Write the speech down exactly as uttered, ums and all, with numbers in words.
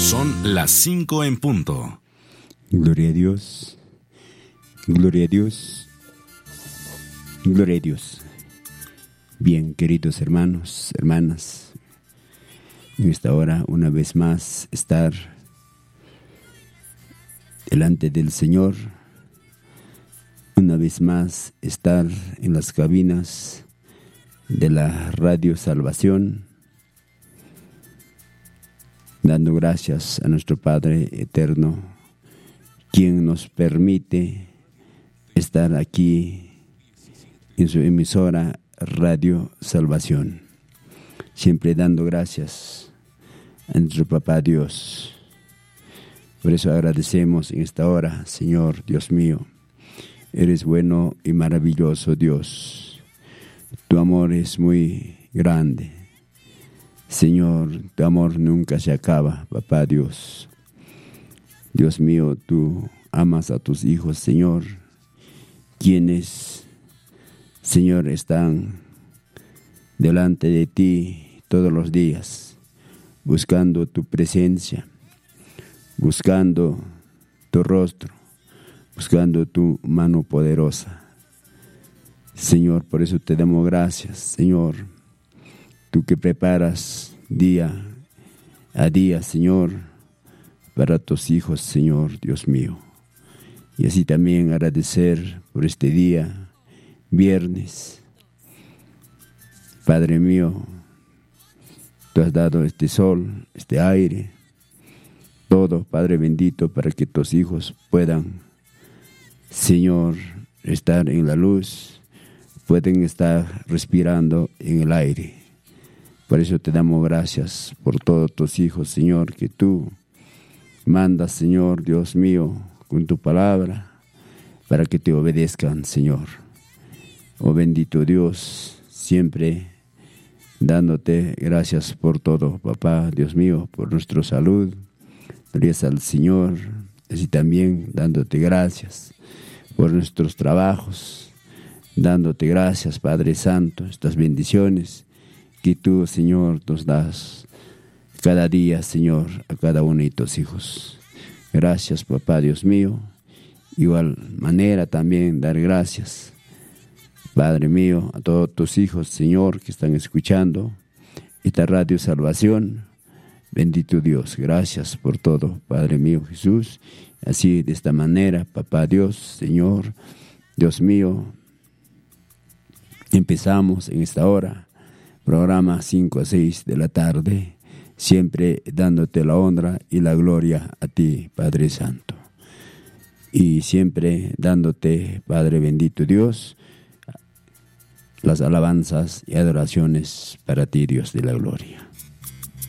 Son las cinco en punto. Gloria a Dios, gloria a Dios, gloria a Dios. Bien, queridos hermanos, hermanas, en esta hora una vez más estar delante del Señor, una vez más estar en las cabinas de la Radio Salvación, dando gracias a nuestro Padre Eterno, quien nos permite estar aquí en su emisora Radio Salvación, siempre dando gracias a nuestro Papá Dios. Por eso agradecemos en esta hora, Señor Dios mío, eres bueno y maravilloso Dios. Tu amor es muy grande. Señor, tu amor nunca se acaba, Papá Dios. Dios mío, tú amas a tus hijos, Señor, quienes, Señor, están delante de ti todos los días, buscando tu presencia, buscando tu rostro, buscando tu mano poderosa. Señor, por eso te damos gracias, Señor. Tú que preparas día a día, Señor, para tus hijos, Señor, Dios mío. Y así también agradecer por este día, viernes. Padre mío, tú has dado este sol, este aire, todo, Padre bendito, para que tus hijos puedan, Señor, estar en la luz, pueden estar respirando en el aire. Por eso te damos gracias por todos tus hijos, Señor, que tú mandas, Señor, Dios mío, con tu palabra, para que te obedezcan, Señor. Oh bendito Dios, siempre dándote gracias por todo, Papá, Dios mío, por nuestra salud. Gracias al Señor, así también dándote gracias por nuestros trabajos, dándote gracias, Padre Santo, estas bendiciones que tú, Señor, nos das cada día, Señor, a cada uno de tus hijos. Gracias, Papá, Dios mío. Igual manera también dar gracias, Padre mío, a todos tus hijos, Señor, que están escuchando esta Radio Salvación. Bendito Dios, gracias por todo, Padre mío Jesús. Así, de esta manera, Papá Dios, Señor, Dios mío, empezamos en esta hora, programa cinco a seis de la tarde, siempre dándote la honra y la gloria a ti, Padre Santo. Y siempre dándote, Padre bendito Dios, las alabanzas y adoraciones para ti, Dios de la gloria.